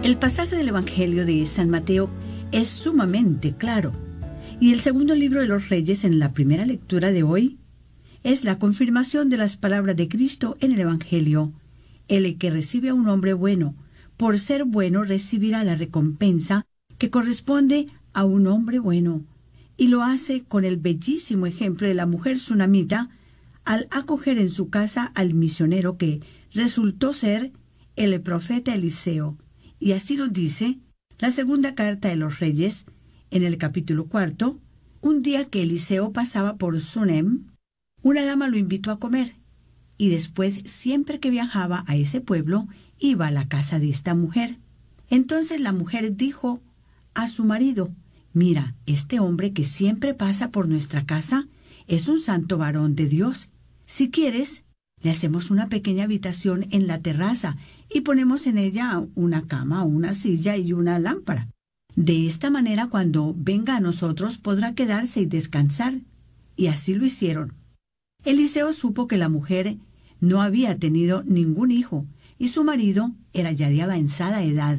El pasaje del Evangelio de San Mateo es sumamente claro, y el segundo libro de los Reyes, en la primera lectura de hoy, es la confirmación de las palabras de Cristo en el Evangelio. El que recibe a un hombre bueno, por ser bueno recibirá la recompensa que corresponde a un hombre bueno, y lo hace con el bellísimo ejemplo de la mujer sunamita al acoger en su casa al misionero que resultó ser el profeta Eliseo. Y así lo dice la segunda carta de los Reyes, en el capítulo 4. Un día que Eliseo pasaba por Sunem, una dama lo invitó a comer, y después, siempre que viajaba a ese pueblo, iba a la casa de esta mujer. Entonces la mujer dijo a su marido: «Mira, este hombre que siempre pasa por nuestra casa es un santo varón de Dios. Si quieres, le hacemos una pequeña habitación en la terraza y ponemos en ella una cama, una silla y una lámpara. De esta manera, cuando venga a nosotros, podrá quedarse y descansar». Y así lo hicieron. Eliseo supo que la mujer no había tenido ningún hijo y su marido era ya de avanzada edad.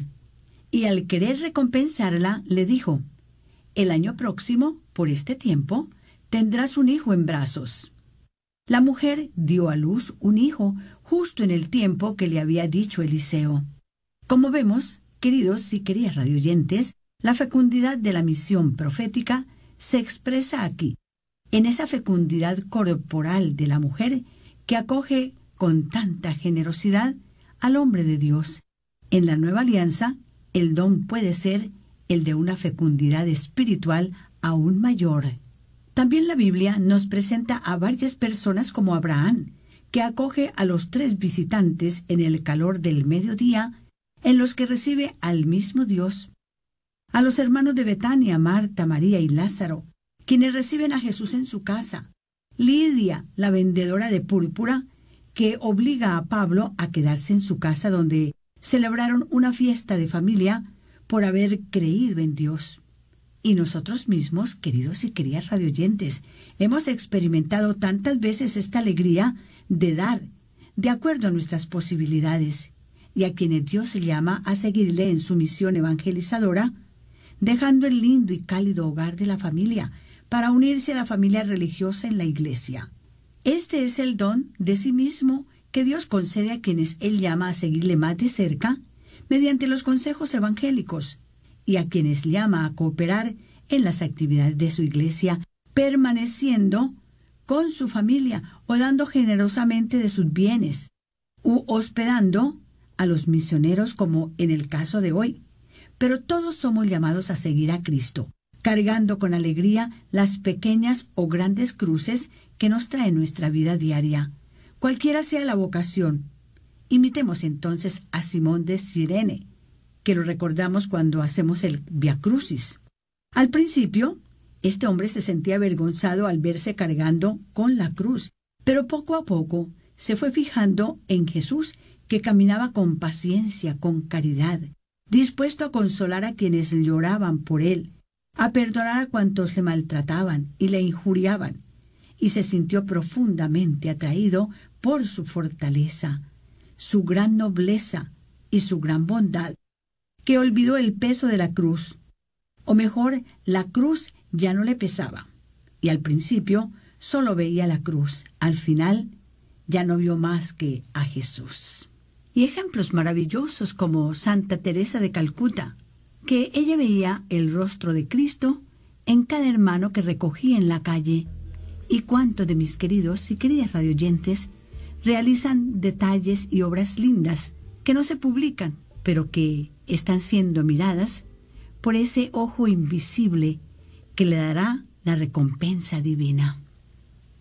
Y al querer recompensarla, le dijo: «El año próximo, por este tiempo, tendrás un hijo en brazos». La mujer dio a luz un hijo justo en el tiempo que le había dicho Eliseo. Como vemos, queridos y queridas radioyentes, la fecundidad de la misión profética se expresa aquí, en esa fecundidad corporal de la mujer que acoge con tanta generosidad al hombre de Dios. En la nueva alianza, el don puede ser el de una fecundidad espiritual aún mayor. También la Biblia nos presenta a varias personas como Abraham, que acoge a los 3 visitantes en el calor del mediodía, en los que recibe al mismo Dios. A los hermanos de Betania, Marta, María y Lázaro, quienes reciben a Jesús en su casa. Lidia, la vendedora de púrpura, que obliga a Pablo a quedarse en su casa, donde celebraron una fiesta de familia por haber creído en Dios. Y nosotros mismos, queridos y queridas radioyentes, hemos experimentado tantas veces esta alegría de dar, de acuerdo a nuestras posibilidades, y a quienes Dios llama a seguirle en su misión evangelizadora, dejando el lindo y cálido hogar de la familia para unirse a la familia religiosa en la iglesia. Este es el don de sí mismo que Dios concede a quienes Él llama a seguirle más de cerca mediante los consejos evangélicos, y a quienes llama a cooperar en las actividades de su iglesia, permaneciendo con su familia o dando generosamente de sus bienes, u hospedando a los misioneros, como en el caso de hoy. Pero todos somos llamados a seguir a Cristo, cargando con alegría las pequeñas o grandes cruces que nos trae nuestra vida diaria, cualquiera sea la vocación. Imitemos entonces a Simón de Cirene, que lo recordamos cuando hacemos el Via Crucis. Al principio, este hombre se sentía avergonzado al verse cargando con la cruz, pero poco a poco se fue fijando en Jesús, que caminaba con paciencia, con caridad, dispuesto a consolar a quienes lloraban por él, a perdonar a cuantos le maltrataban y le injuriaban, y se sintió profundamente atraído por su fortaleza, su gran nobleza y su gran bondad, que olvidó el peso de la cruz, o mejor, la cruz ya no le pesaba, y al principio solo veía la cruz, al final ya no vio más que a Jesús. Y ejemplos maravillosos como Santa Teresa de Calcuta, que ella veía el rostro de Cristo en cada hermano que recogía en la calle. Y cuánto de mis queridos y queridas radioyentes realizan detalles y obras lindas que no se publican, pero que están siendo miradas por ese ojo invisible que le dará la recompensa divina.